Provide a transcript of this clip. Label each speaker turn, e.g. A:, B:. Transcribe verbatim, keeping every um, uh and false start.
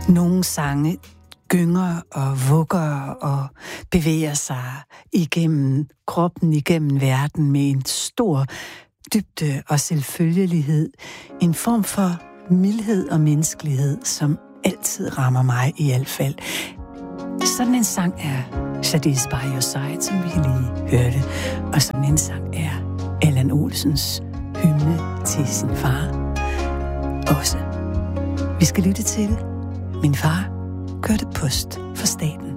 A: Nogle sange gynger og vugger og bevæger sig igennem kroppen, igennem verden med en stor dybde og selvfølgelighed. En form for mildhed og menneskelighed, som altid rammer mig i hvert fald. Sådan en sang er Shadis By Your Side, som vi lige hørte. Og sådan en sang er Allan Olsens hymne til sin far. Også. Vi skal lytte til Min far kørte post for staten.